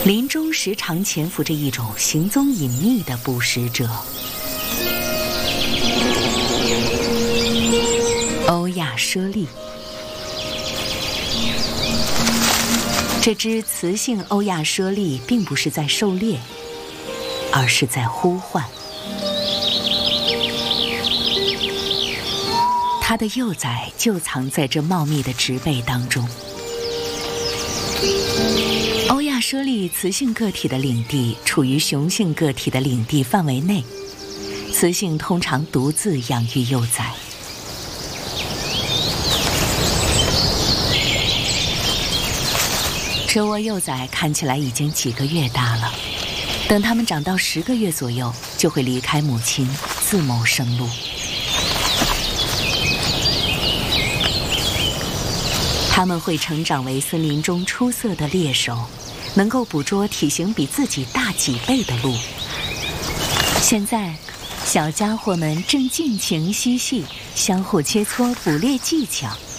林中时常潜伏着一种行踪隐秘的捕食者——欧亚猞猁。这只雌性欧亚猞猁并不是在狩猎，而是在呼唤。它的幼崽就藏在这茂密的植被当中。欧亚猞猁雌性个体的领地处于雄性个体的领地范围内，雌性通常独自养育幼崽。这窝幼崽看起来已经几个月大了，等它们长到10个月左右，就会离开母亲，自谋生路。它们会成长为森林中出色的猎手，能够捕捉体型比自己大几倍的鹿。现在，小家伙们正尽情嬉戏，相互切磋捕猎技巧。